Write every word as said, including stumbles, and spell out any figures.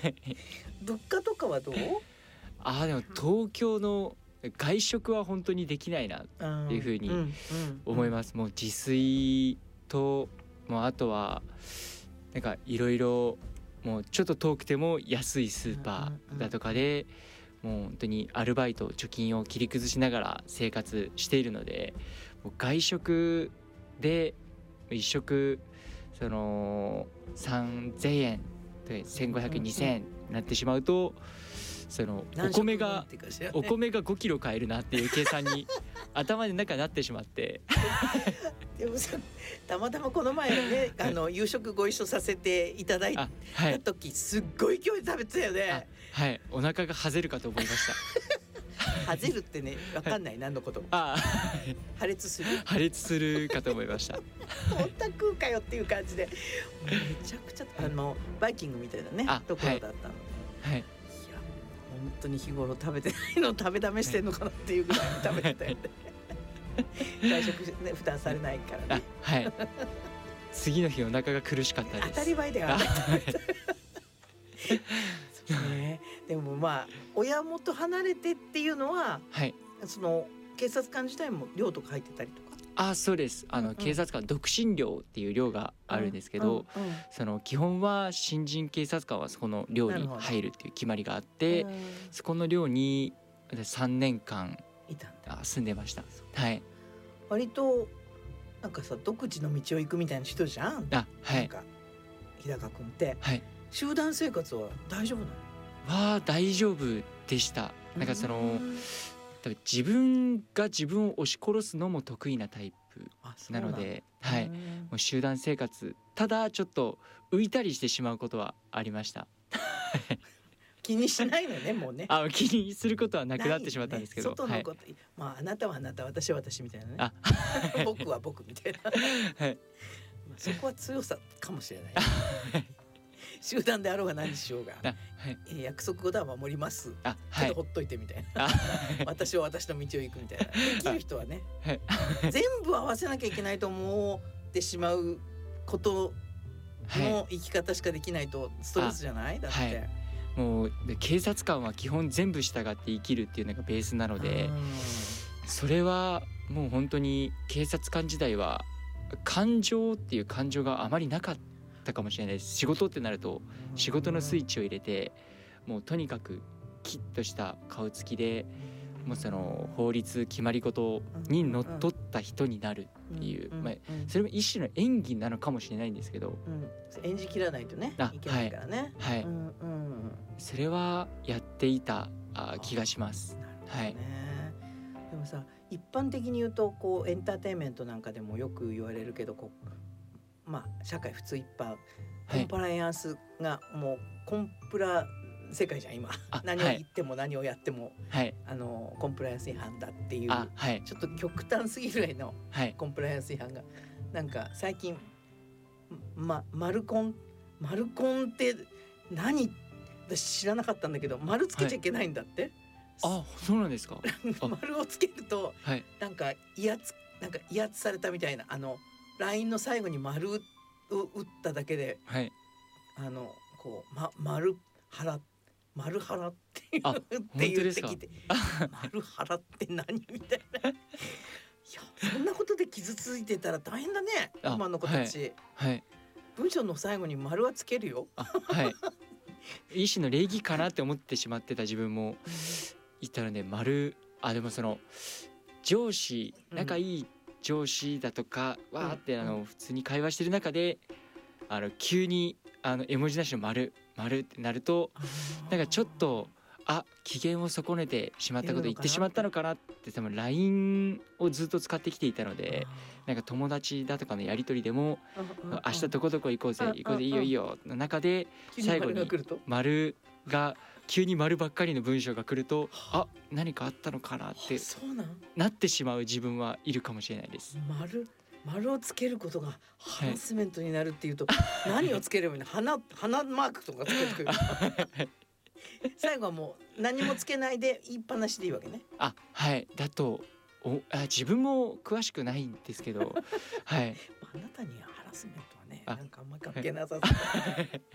物価とかはどう？ あでも東京の外食は本当にできないなっていうふうに思います。もう自炊ともうあとはなんかいろいろもうちょっと遠くても安いスーパーだとかでもう本当にアルバイト貯金を切り崩しながら生活しているので、もう外食で一食そのさんぜんえんでせんごひゃくえんにせんえんになってしまうと、そのお米がお米がごキロ買えるなっていう計算に頭の中になってしまってでもさ、たまたまこの前ねあの夕食ご一緒させていただいた時、はい、すっごい勢いで食べてたよね。 はい、お腹がはぜるかと思いましたはぜるってね、分かんない、はい、何のこと。あ破裂する破裂するかと思いました本当は食うかよっていう感じでめちゃくちゃあのバイキングみたいなねところだったので、はい、はい本当に日頃食べてないのを食べ試してんのかなっていうぐらい食べてたよね外食ね負担されないからね。 はい次の日お腹が苦しかったです。 当たり前だよそうね。でもまあ親元離れてっていうのは、はい、その警察官自体も寮とか入ってたりとか。 あそうです。あの、うんうん、警察官独身寮っていう寮があるんですけど、うんうんうん、その基本は新人警察官はそこの寮に入るっていう決まりがあって、そこの寮にさんねんかんいたんだ。住んでました。はい。 割となんかさ独自の道を行くみたいな人じゃん。あ、はい。なんか日高君って、はい、集団生活は大丈夫なの？ は大丈夫でした。なんかその自分が自分を押し殺すのも得意なタイプなので、はい、もう集団生活ただちょっと浮いたりしてしまうことはありました気にしないのねもうね。 あ気にすることはなくなってしまったんですけど、 ね、外のこと、はい、まああなたはあなた私は私みたいなね。あ僕は僕みたいな、はい、まあそこは強さかもしれない集団であろうが何しようが、はい、約束事は守ります。あ、はい、ちょっとほっといてみたいな私は私の道を行くみたいな。できる人はね、はい、全部合わせなきゃいけないと思ってしまうことの生き方しかできないとストレスじゃない？だって、はい、 もう警察官は基本全部従って生きるっていうのがベースなので、それはもう本当に警察官時代は感情っていう感情があまりなかったかもしれないです。仕事ってなると仕事のスイッチを入れてもうとにかくキッとした顔つきでもうその法律決まり事にのっとった人になるっていう、まあ、それも一種の演技なのかもしれないんですけど、うん、 演じきらないとねいけないからね。 はい、はいうんうん、それはやっていたあ気がします。なるほどね。はい、 でもさ一般的に言うとこうエンターテインメントなんかでもよく言われるけどこう、まあ、社会普通一般コンプライアンスがもうコンプラ世界じゃん今何を言っても何をやっても、はい、あのコンプライアンス違反だっていう、はい、ちょっと極端すぎるぐらいのコンプライアンス違反が、はい、なんか最近、ま、マルコンマルコンって何私知らなかったんだけど丸つけちゃいけないんだって、はい、 あそうなんですか丸をつけると、はい、なんか威圧なんか威圧されたみたいなあのラインの最後に丸を打っただけで、はい、あのこう、ま、丸腹丸腹っていうって言ってきて丸腹って何みたいないやそんなことで傷ついてたら大変だね今の子たち、はいはい、文章の最後に丸はつけるよ。あ、はい、 一種の礼儀かなって思ってしまってた自分もいたので丸あでもその上司仲いい上司だとか、うん、わーってあの普通に会話してる中であの急にあの絵文字なしの丸丸ってなるとなんかちょっとあ機嫌を損ねてしまったこと言ってしまったのかなって多分 ライン をずっと使ってきていたのでなんか友達だとかのやり取りでも明日どこどこ行こうぜ行こうぜいいよいいよの中で最後に丸が急に丸ばっかりの文章が来るとあ何かあったのかなってなってしまう自分はいるかもしれないです。 丸丸をつけることがハラスメントになるっていうと、はい、何をつければいいの花花マークとかつけてくる最後はもう何もつけないで言いっぱなしでいいわけね。 あはいだとおあ自分も詳しくないんですけどはいあなたにはハラスメントはねなんかあんまり関係なさそう